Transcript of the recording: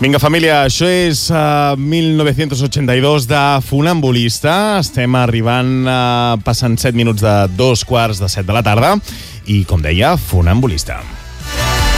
Vinga, família, això és 1982 de Funambulista. Estem arribant, passant 7 minuts de 2:15 de 7 de la tarda. I, com deia, Funambulista.